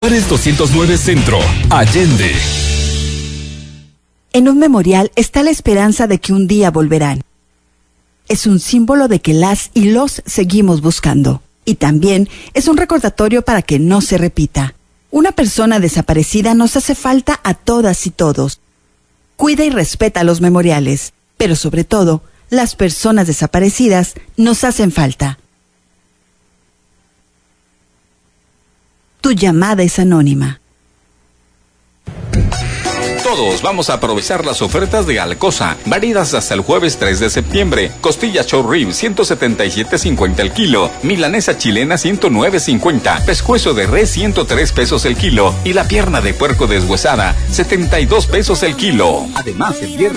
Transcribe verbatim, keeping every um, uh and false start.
doscientos nueve Centro, Allende. En un memorial está la esperanza de que un día volverán. Es un símbolo de que las y los seguimos buscando. Y también es un recordatorio para que no se repita. Una persona desaparecida nos hace falta a todas y todos. Cuida y respeta los memoriales, pero sobre todo, las personas desaparecidas nos hacen falta. Tu llamada es anónima. Todos vamos a aprovechar las ofertas de Alcosa, válidas hasta el jueves tres de septiembre. Costilla show rib ciento setenta y siete cincuenta el kilo, milanesa chilena ciento nueve cincuenta, pescuezo de res ciento tres pesos el kilo y la pierna de puerco deshuesada setenta y dos pesos el kilo. Además, el viernes